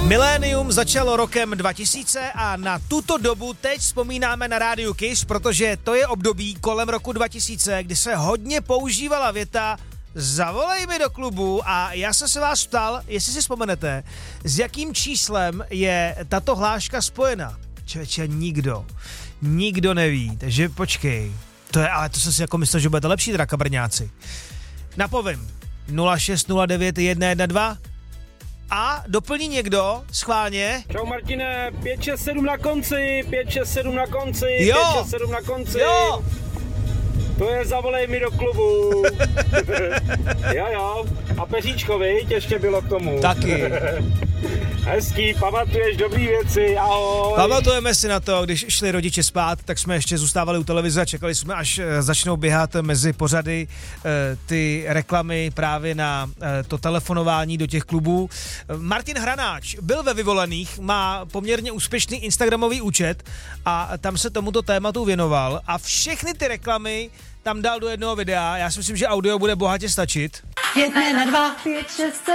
Milénium začalo rokem 2000 a na tuto dobu teď vzpomínáme na rádiu Kiss, protože to je období kolem roku 2000, kdy se hodně používala věta zavolej mi do klubu a já jsem se vás ptal, jestli si vzpomenete, s jakým číslem je tato hláška spojena. Člověče, nikdo neví, takže počkej, to jsem si jako myslel, že budete lepší teda kabrňáci. Napovím, 0609 112 a doplní někdo schválně. Čau Martine, 567 na konci, 567 na konci, Jo. 567 na konci. Jo! To je zavolej mi do klubu. Jo. A peříčko, viď, ještě bylo k tomu. Taky. Hezký, pamatuješ dobrý věci, ahoj. Pamatujeme si na to, když šli rodiče spát, tak jsme ještě zůstávali u televize a čekali jsme, až začnou běhat mezi pořady ty reklamy právě na to telefonování do těch klubů. Martin Hranáč byl ve Vyvolených, má poměrně úspěšný instagramový účet a tam se tomuto tématu věnoval a všechny ty reklamy tam dal do jednoho videa. Já si myslím, že audio bude bohatě stačit. 1, 2, 5, 6,